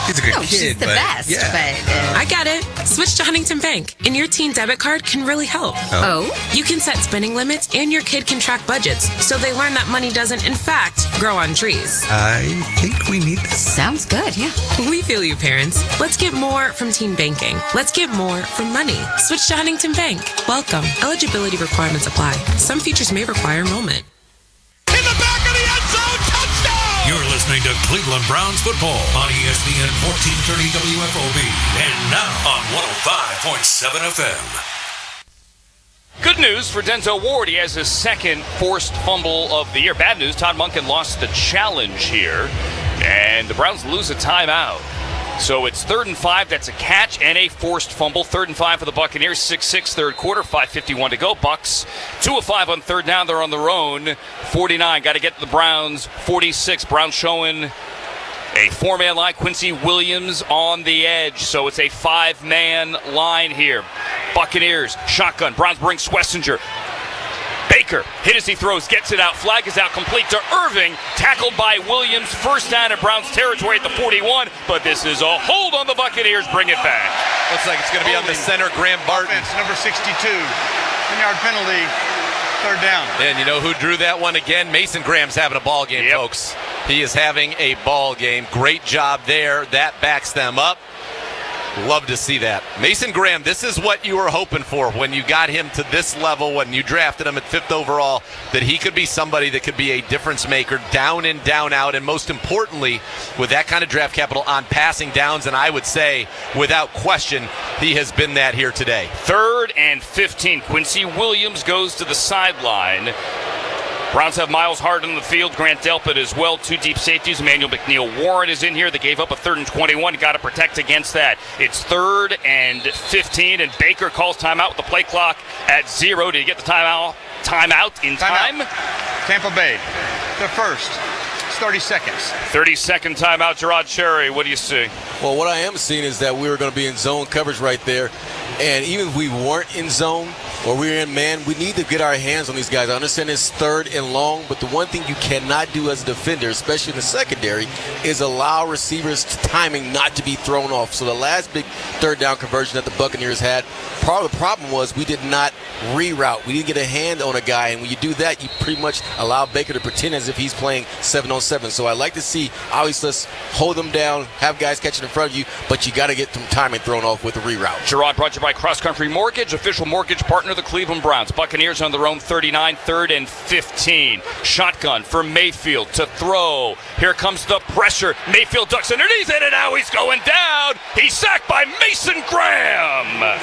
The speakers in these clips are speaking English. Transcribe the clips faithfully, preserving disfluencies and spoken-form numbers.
He's a good no, kid, she's the but, best. yeah. But, uh, I get it. Switch to Huntington Bank, and your teen debit card can really help. oh. You can set spending limits, and your kid can track budgets, so they learn that money doesn't, in fact, grow on trees. I think we need this. Sounds good, yeah. We feel you, parents. Let's get more from teen banking. Let's get more from money. Switch to Huntington Bank. Welcome. Eligibility requirements apply. Some features may require enrollment. In the back of the end zone, touchdown! You're listening to Cleveland Browns football on E S P N fourteen thirty W F O B and now on one oh five point seven F M. Good news for Denzel Ward. He has his second forced fumble of the year. Bad news, Todd Monken lost the challenge here, and the Browns lose a timeout. So it's third and five. That's a catch and a forced fumble. Third and five for the Buccaneers. six six third quarter. five fifty-one to go. Bucks two of five on third down. They're on their own. forty-nine. Got to get to the Browns. forty-six. Browns showing a four-man line. Quincy Williams on the edge. So it's a five-man line here. Buccaneers shotgun. Browns bring Schlesinger. Baker hit as he throws, gets it out. Flag is out, complete to Irving. Tackled by Williams. First down at Browns territory at the forty-one. But this is a hold on the Buccaneers. Bring it back. Looks like it's going to be on the center, Graham Barton. Offense, number sixty-two. ten-yard penalty, third down. And you know who drew that one again? Mason Graham's having a ball game, Yep. folks. He is having a ball game. Great job there. That backs them up. Love to see that. Mason Graham, this is what you were hoping for when you got him to this level, when you drafted him at fifth overall, that he could be somebody that could be a difference maker down in, down out, and most importantly, with that kind of draft capital on passing downs, and I would say, without question, he has been that here today. Third and fifteen. Quincy Williams goes to the sideline. Browns have Miles Hart on the field, Grant Delpit as well, two deep safeties. Emmanuel McNeil Warren is in here. They gave up a third and twenty-one. Got to protect against that. It's third and fifteen, and Baker calls timeout with the play clock at zero. Did he get the timeout? Timeout in time? Timeout. Tampa Bay, the first. It's thirty seconds. thirty-second timeout. Gerard Cherry, what do you see? Well, what I am seeing is that we were going to be in zone coverage right there. And even if we weren't in zone or we were in man, we need to get our hands on these guys. I understand it's third and long, but the one thing you cannot do as a defender, especially in the secondary, is allow receivers timing not to be thrown off. So the last big third down conversion that the Buccaneers had, part of the problem was we did not reroute. We didn't get a hand on a guy, and when you do that, you pretty much allow Baker to pretend as if he's playing seven on seven. So I like to see, obviously, let's hold them down, have guys catching in front of you, but you got to get some timing thrown off with a reroute. Gerard brought to you by Cross Country Mortgage, official mortgage partner of the Cleveland Browns. Buccaneers on their own thirty-nine, third and fifteen. Shotgun for Mayfield to throw. Here comes the pressure. Mayfield ducks underneath it, and now he's going down. He's sacked by Mason Graham.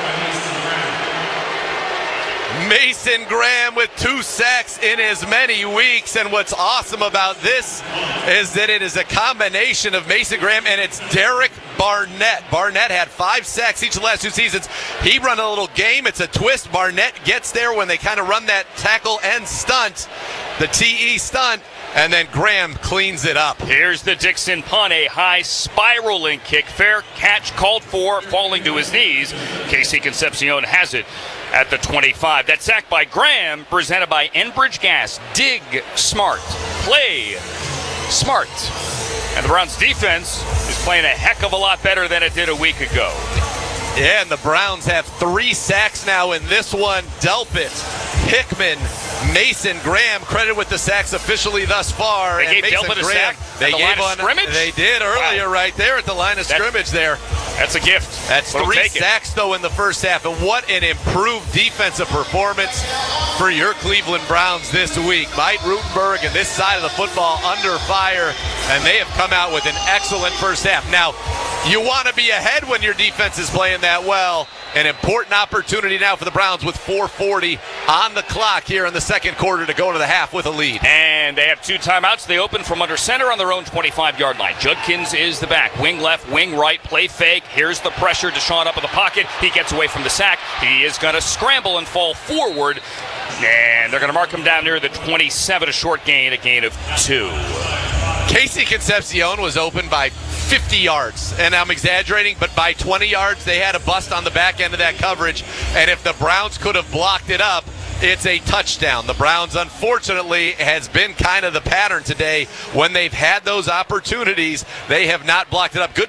Mason Graham with two sacks in as many weeks, and what's awesome about this is that it is a combination of Mason Graham and it's Derek Barnett. Barnett had five sacks each of the last two seasons. He run a little game. It's a twist. Barnett gets there when they kind of run that tackle and stunt, the T E stunt, and then Graham cleans it up. Here's the Dixon punt, a high spiraling kick. Fair catch called for, falling to his knees. Casey Concepcion has it at the twenty-five. That sack by Graham, presented by Enbridge Gas. Dig smart. Play smart. And the Browns defense is playing a heck of a lot better than it did a week ago. Yeah, and the Browns have three sacks now in this one. Delpit, Hickman, Mason Graham credited with the sacks officially thus far. They and gave Mason Delpit a Graham, sack they at the gave line of one, scrimmage? They did earlier Wow. right there at the line of That- scrimmage there. That's a gift. That's We'll three take it. sacks, though, in the first half. And what an improved defensive performance for your Cleveland Browns this week. Mike Rutenberg and this side of the football under fire, and they have come out with an excellent first half. Now, you want to be ahead when your defense is playing that well. An important opportunity now for the Browns with four forty on the clock here in the second quarter to go to the half with a lead. And they have two timeouts. They open from under center on their own twenty-five-yard line. Judkins is the back. Wing left, wing right, play fake. Here's the pressure. Deshaun up in the pocket. He gets away from the sack. He is going to scramble and fall forward. And they're going to mark him down near the twenty-seven, a short gain, a gain of two. Casey Concepcion was open by fifty yards, and I'm exaggerating, but by twenty yards, they had a bust on the back end of that coverage, and if the Browns could have blocked it up, it's a touchdown. The Browns, unfortunately, has been kind of the pattern today. When they've had those opportunities, they have not blocked it up. Good